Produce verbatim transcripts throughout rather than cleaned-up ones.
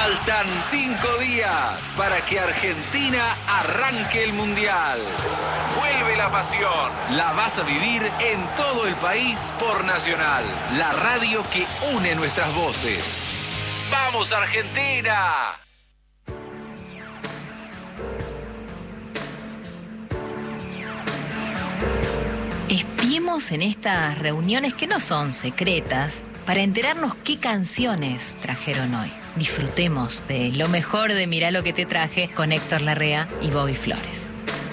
Faltan cinco días para que Argentina arranque el Mundial. Vuelve la pasión. La vas a vivir en todo el país por Nacional, la radio que une nuestras voces. ¡Vamos, Argentina! Espiemos en estas reuniones que no son secretas para enterarnos qué canciones trajeron hoy. Disfrutemos de lo mejor de Mirá lo que te traje con Héctor Larrea y Bobby Flores.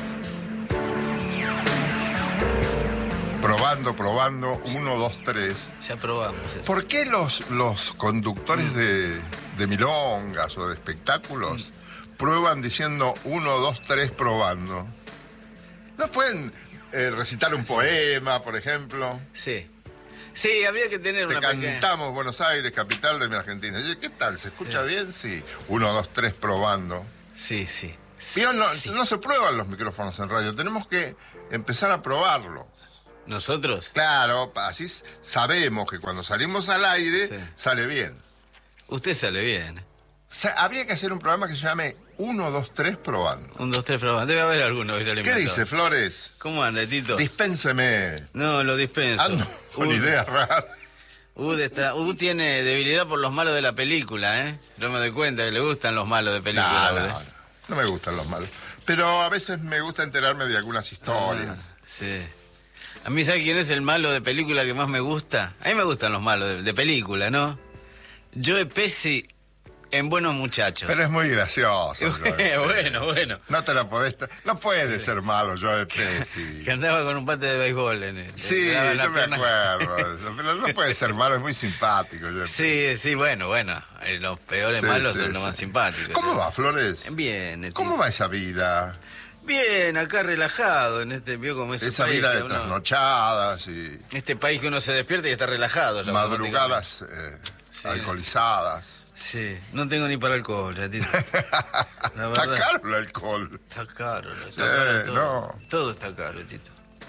Probando, probando, uno, dos, tres. Ya probamos eso. ¿Por qué los, los conductores de, de milongas o de espectáculos mm. prueban diciendo uno, dos, tres, probando? ¿No pueden eh, recitar un poema, por ejemplo? Sí. Sí, habría que tener Te una cantamos pequeña... Buenos Aires, capital de mi Argentina. Y, ¿qué tal? ¿Se escucha sí. bien? Sí. Uno, dos, tres, probando. Sí, sí. Pero no, sí. no se prueban los micrófonos en radio. Tenemos que empezar a probarlo. ¿Nosotros? Claro, así sabemos que cuando salimos al aire sí. sale bien. Usted sale bien. O sea, habría que hacer un programa que se llame uno, dos, tres, probando. uno, dos, tres, probando. Debe haber alguno que ya le ¿Qué inventó. dice, Flores? ¿Cómo anda, Tito? Dispénseme. No, lo dispenso. Ando con U, ideas raras. U, está, U tiene debilidad por los malos de la película, ¿eh? Yo me doy cuenta que le gustan los malos de película. No, no, no, no me gustan los malos. Pero a veces me gusta enterarme de algunas historias. Ah, sí. A mí, ¿sabe quién es el malo de película que más me gusta? A mí me gustan los malos de, de película, ¿no? Joe Pesci en Buenos Muchachos. Pero es muy gracioso. bueno, bueno. No te la podés... No puede ser malo Joe Pesci. Que andaba con un bate de béisbol en el... Sí, yo me acuerdo de eso. Pero no puede ser malo, es muy simpático. Joe sí, Pesci. sí, bueno, bueno. Los peores sí, malos sí, son sí. los más simpáticos. ¿Cómo ¿sí? va, Flores? Bien. Tío. ¿Cómo va esa vida? Bien, acá relajado, en este vio como ese Esa país vida de uno, trasnochadas y... Este país que uno se despierta y está relajado. Madrugadas eh, sí. alcoholizadas. Sí, no tengo ni para alcohol, ya, tío. Está caro el alcohol. Está caro, está eh, caro todo. No. Todo está caro, Tito.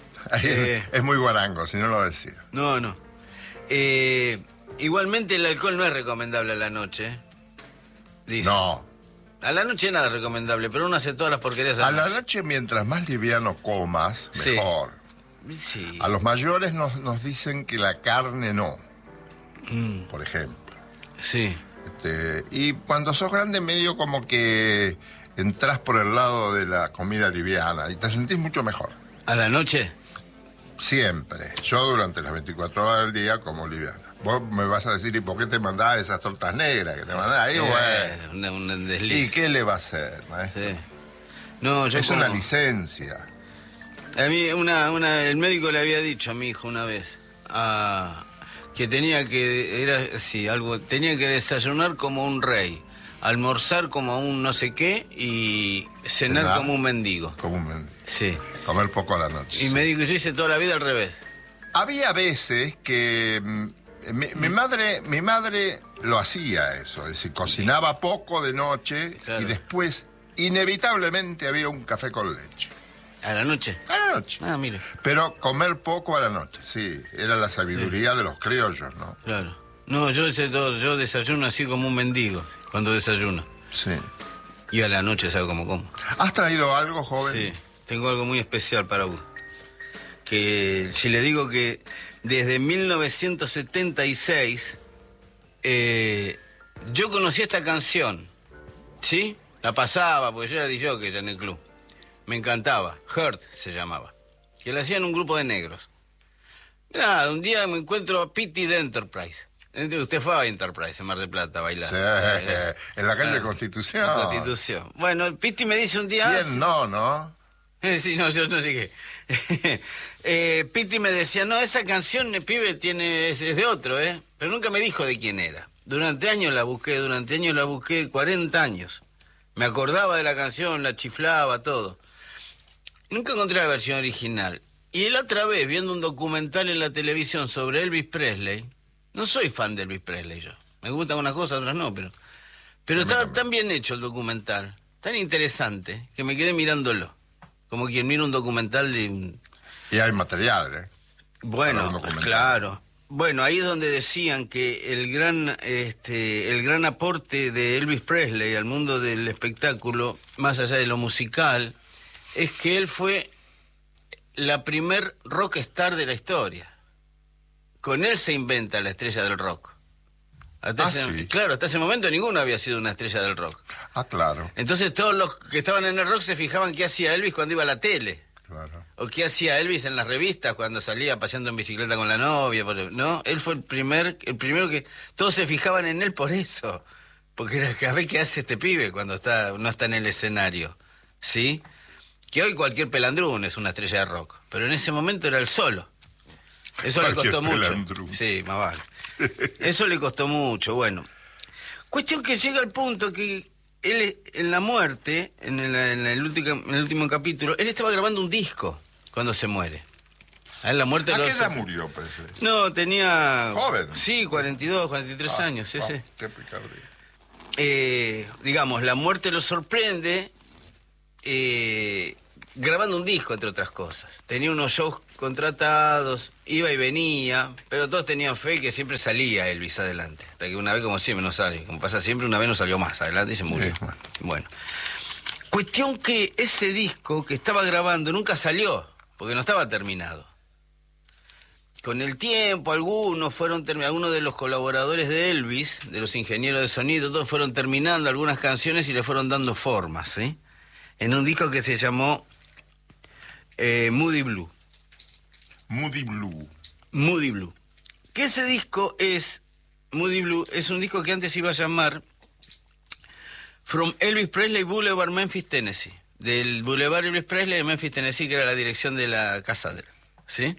Eh, es muy guarango, si no lo decía. No, no. Eh, igualmente el alcohol no es recomendable a la noche. Dice. No. A la noche nada es recomendable, pero uno hace todas las porquerías a, a la noche. A la noche, mientras más liviano comas, mejor. Sí. Sí. A los mayores nos, nos dicen que la carne no, mm. por ejemplo. Sí. Este, y cuando sos grande, medio como que entras por el lado de la comida liviana y te sentís mucho mejor. ¿A la noche? Siempre. Yo durante las veinticuatro horas del día como liviana. Vos me vas a decir, ¿y por qué te mandás esas tortas negras que te mandás ahí? Eh, bueno. Un, un desliz. ¿Y qué le va a hacer, maestro? Sí. No, yo es como... una licencia. A mí, una, una, el médico le había dicho a mi hijo una vez a, que tenía que, era, sí, algo, tenía que desayunar como un rey, almorzar como un no sé qué y cenar ¿Cenar? como un mendigo. Como un mendigo. Sí. Comer poco a la noche. Y sí. me dijo, yo hice toda la vida al revés. Había veces que mi, mi madre mi madre lo hacía eso, es decir, cocinaba poco de noche claro. y después inevitablemente había un café con leche. ¿A la noche? A la noche. Ah, mire. Pero comer poco a la noche, sí, era la sabiduría sí. de los criollos, ¿no? Claro. No, yo, yo desayuno así como un mendigo, cuando desayuno. Sí. Y a la noche sabe cómo como. ¿Has traído algo, joven? Sí, tengo algo muy especial para vos. Que si le digo que desde mil novecientos setenta y seis eh, yo conocí esta canción, ¿sí? La pasaba, porque yo era D J en el club. Me encantaba, Hurt se llamaba, que la hacían un grupo de negros. Nada, un día me encuentro a Pity de Enterprise. Usted fue a Enterprise en Mar del Plata a bailar. Sí, eh, en la calle ah, Constitución. La Constitución. Bueno, Pity me dice un día... ¿Quién no, no? Sí, no, yo no llegué. eh, Pity me decía, no, esa canción, el pibe, tiene, es, es de otro, ¿eh? Pero nunca me dijo de quién era. Durante años la busqué, durante años la busqué, cuarenta años. Me acordaba de la canción, la chiflaba, todo. Nunca encontré la versión original. Y la otra vez, viendo un documental en la televisión sobre Elvis Presley, no soy fan de Elvis Presley yo. Me gustan unas cosas, otras no, pero... Pero estaba tan bien hecho el documental, tan interesante, que me quedé mirándolo. Como quien mira un documental de... Y hay material, ¿eh? Bueno, claro. Bueno, ahí es donde decían que el gran, este, el gran aporte de Elvis Presley al mundo del espectáculo, más allá de lo musical, es que él fue la primer rock star de la historia. Con él se inventa la estrella del rock. Hasta Ah, ese, sí. Claro, hasta ese momento ninguno había sido una estrella del rock. Ah, claro, Entonces todos los que estaban en el rock se fijaban qué hacía Elvis cuando iba a la tele. claro. O qué hacía Elvis en las revistas cuando salía paseando en bicicleta con la novia, por- ¿no? Él fue el primer, el primero que todos se fijaban en él por eso, porque era, a ver qué hace este pibe cuando está, no está en el escenario, ¿sí? Que hoy cualquier pelandrún es una estrella de rock, pero en ese momento era el solo. Eso le Cualquier costó mucho. pelandrún. Sí, más vale. Eso le costó mucho, bueno. Cuestión que llega al punto que él, en la muerte, en el, en el último, en el último capítulo, él estaba grabando un disco cuando se muere. A él la muerte ¿A lo- qué edad murió, Presley? No, tenía... Joven. Sí, cuarenta y dos, cuarenta y tres Ah, años, sí, ah, sí. Qué picardía. Eh, digamos, la muerte lo sorprende eh, grabando un disco, entre otras cosas. Tenía unos shows contratados, iba y venía, pero todos tenían fe que siempre salía Elvis adelante. Hasta que una vez, como siempre, no sale. Como pasa siempre, una vez no salió más adelante y se murió. Sí, bueno. Bueno. Cuestión que ese disco que estaba grabando nunca salió, porque no estaba terminado. Con el tiempo, algunos fueron termi- algunos de los colaboradores de Elvis, de los ingenieros de sonido, todos fueron terminando algunas canciones y le fueron dando formas, ¿sí? En un disco que se llamó eh, Moody Blue. Moody Blue. Moody Blue. Que ese disco es, Moody Blue, es un disco que antes iba a llamar From Elvis Presley Boulevard, Memphis, Tennessee. Del Boulevard Elvis Presley de Memphis, Tennessee, que era la dirección de la casa de él, ¿sí?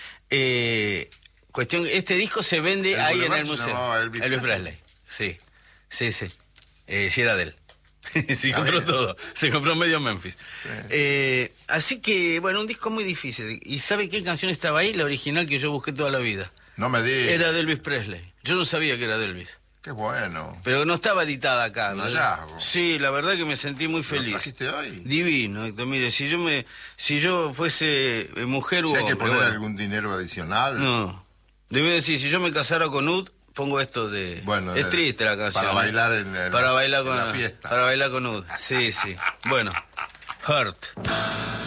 Eh, cuestión, este disco se vende El ahí en Boulevard el se museo. llamaba Elvis Elvis Presley. Presley, sí, sí, sí. Eh, sí era de él. Sí, Ah, compró bien. todo. Se compró medio Memphis. Eh, así que, bueno, un disco muy difícil. ¿Y sabe qué canción estaba ahí? La original que yo busqué toda la vida. No me digas. Era de Elvis Presley. Yo no sabía que era de Elvis. Qué bueno. Pero no estaba editada acá. Un ¿no? hallazgo. Sí, la verdad que me sentí muy ¿Lo feliz. trajiste hoy? Divino, Héctor. Mire, si yo me, si yo fuese eh, mujer u Si hay que hombre, poner bueno. algún dinero adicional. No. Debe decir, si yo me casara con Ud, pongo esto de... Bueno, es de- triste la canción. para ¿eh? bailar en el- Para bailar en con la fiesta. Para bailar con Ud. Sí, sí. Bueno, Hurt.